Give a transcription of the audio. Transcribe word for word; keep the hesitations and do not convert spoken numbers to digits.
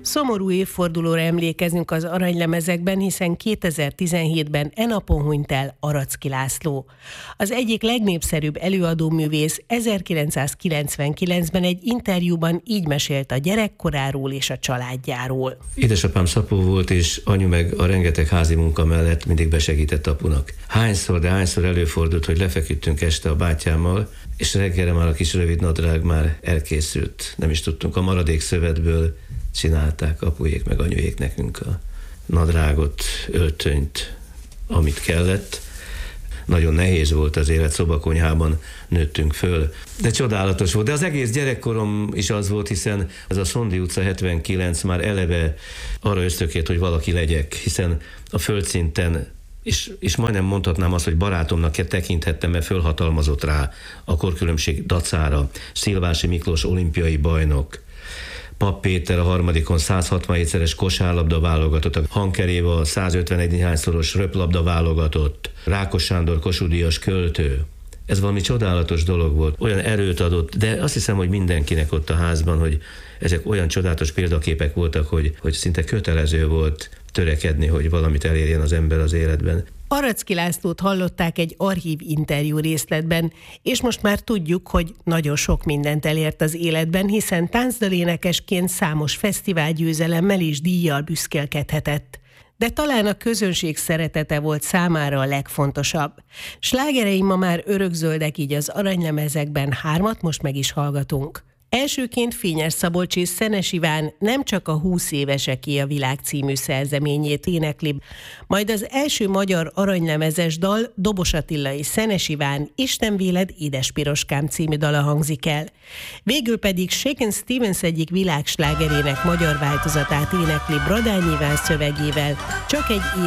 Szomorú évfordulóra emlékezünk az aranylemezekben, hiszen kétezer-tizenhétben e napon hunyt el Aracki László. Az egyik legnépszerűbb előadóművész ezerkilencszázkilencvenkilencben egy interjúban így mesélt a gyerekkoráról és a családjáról. Édesapám szapó volt, és anyu meg a rengeteg házi munka mellett mindig besegített apunak. Hányszor, de hányszor előfordult, hogy lefeküdtünk este a bátyámmal, és reggelre már a kis rövid nadrág már elkészült. Nem is tudtunk, a maradék szövetből csinálták apujék meg anyujék nekünk a nadrágot, öltönyt, amit kellett. Nagyon nehéz volt az élet, szobakonyhában nőttünk föl, de csodálatos volt. De az egész gyerekkorom is az volt, hiszen ez a Szondi utca hetvenkilenc már eleve arra ösztökélt, hogy valaki legyek, hiszen a földszinten És, és majdnem mondhatnám azt, hogy barátomnak tekinthettem, mert fölhatalmazott rá a korkülönbség dacára. Szilvási Miklós olimpiai bajnok, Papp Péter a harmadikon száz hatvanhétszeres kosárlabda válogatott, a Hanker Éva százötvenegy néhányszoros röplabda válogatott, Rákos Sándor Kossuth-díjas költő. Ez valami csodálatos dolog volt, olyan erőt adott, de azt hiszem, hogy mindenkinek ott a házban, hogy ezek olyan csodálatos példaképek voltak, hogy, hogy szinte kötelező volt törekedni, hogy valamit elérjen az ember az életben. Aracki Lászlót hallották egy archív interjú részletben, és most már tudjuk, hogy nagyon sok mindent elért az életben, hiszen táncdalénekesként számos fesztiválgyőzelemmel és díjjal büszkélkedhetett. De talán a közönség szeretete volt számára a legfontosabb. Slágereim ma már örökzöldek, így az aranylemezekben hármat most meg is hallgatunk. Elsőként Fényes Szabolcs és Szenes Iván Nem csak a húsz éveseké a világ című szerzeményét énekli, majd az első magyar aranylemezes dal Dobos Attila és Szenes Iván Isten véled édes piroskám című dala hangzik el. Végül pedig Shaken Stevens egyik világslágerének magyar változatát énekli Bradány Iván szövegével, Csak egy